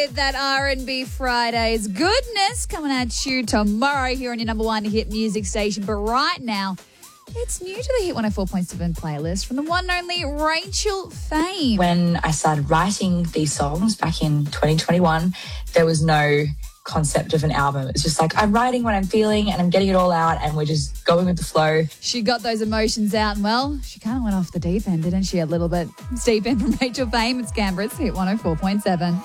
with that R&B Fridays goodness coming at you tomorrow here on your number one hit music station. But right now, it's new to the Hit 104.7 playlist from the one and only Rachel Fame. When I started writing these songs back in 2021, there was no concept of an album. It's just like I'm writing what I'm feeling and I'm getting it all out and we're just going with the flow. She got those emotions out and, well, she kind of went off the deep end, didn't she, a little bit? Deep end from Rachel Fame. It's Canberra's Hit 104.7.